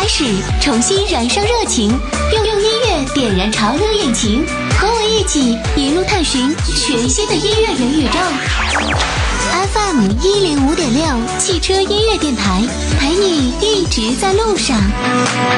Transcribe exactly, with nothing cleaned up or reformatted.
开始，重新燃烧热情，用用音乐点燃潮流引擎，和我一起一路探寻全新的音乐元宇宙。F M 一零五点六汽车音乐电台，陪你一直在路上。